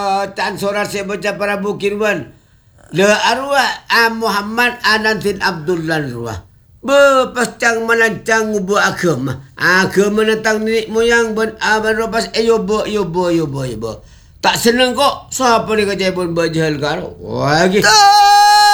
Tan sorar saya baca para bukirwan. Le arwah Muhammad Anantin Abdullah ruah. Berpascang melancang ubu agama. Agama tentang nenek moyang ben aban ropas yobo. Tak senang kok. Siapa ni kerja pun berjahil karo. Wah gitu.